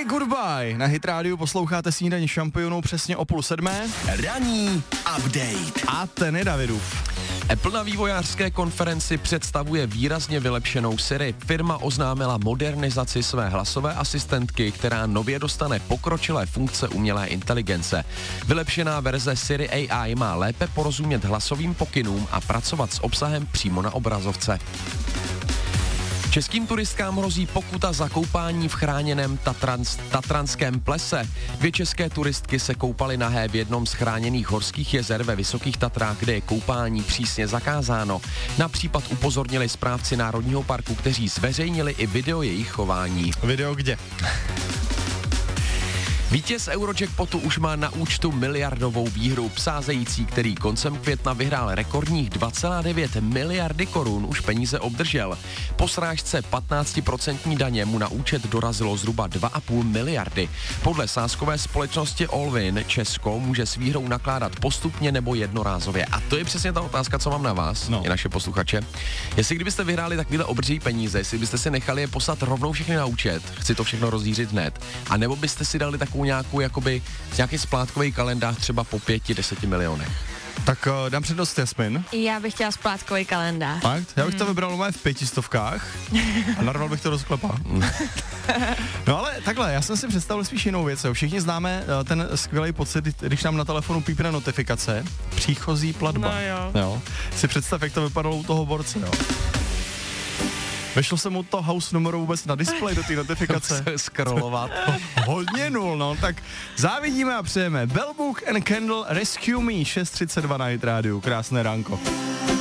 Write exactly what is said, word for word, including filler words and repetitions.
Say Goodbye. Na Hit rádiu posloucháte Snídaní šampionů přesně o půl sedmé. Ranní update. A ten je Davidův. Apple na vývojářské konferenci představuje výrazně vylepšenou Siri. Firma oznámila modernizaci své hlasové asistentky, která nově dostane pokročilé funkce umělé inteligence. Vylepšená verze Siri A I má lépe porozumět hlasovým pokynům a pracovat s obsahem přímo na obrazovce. Českým turistkám hrozí pokuta za koupání v chráněném Tatrans, Tatranském plese. Dvě české turistky se koupaly nahé v jednom z chráněných horských jezer ve Vysokých Tatrách, kde je koupání přísně zakázáno. Na případ upozornili správci Národního parku, kteří zveřejnili i video jejich chování. Video kde? Vítěz Eurojackpotu už má na účtu miliardovou výhru. Sázející, který koncem května vyhrál rekordních dva celá devět miliardy korun, už peníze obdržel. Po srážce patnáct procent daně mu na účet dorazilo zhruba dva a půl miliardy. Podle sázkové společnosti Allwin Česko může s výhrou nakládat postupně nebo jednorázově. A to je přesně ta otázka, co mám na vás, no. I naše posluchače. Jestli kdybyste vyhráli takovýhle obří peníze, jestli byste si nechali je poslat rovnou všechny na účet, chci to všechno rozjířit hned, a nebo byste si dali takovou nějakou, jakoby, nějaký splátkový kalendář třeba po pěti, deseti milionech. Tak uh, dám přednost Jasmin. Já bych chtěla splátkový kalendář. Fakt? Já bych to vybral mé v pětistovkách a narval bych to do sklepa. No ale takhle, já jsem si představil spíš jinou věc. Jo. Všichni známe uh, ten skvělý pocit, když nám na telefonu pípne notifikace, příchozí platba. No jo. jo. Si představ, jak to vypadalo u toho borce, jo. Vešlo se mu to house numero vůbec na displej do té notifikace. Scrollovat. Hodně nul, no, tak závidíme a přejeme. Bell Book and Candle Rescue Me, šest třicet dva na Hit rádiu. Krásné ránko.